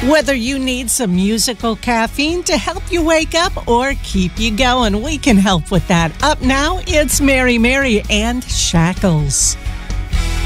Whether you need some musical caffeine to help you wake up or keep you going, we can help with that. Up now, it's Mary Mary and Shackles.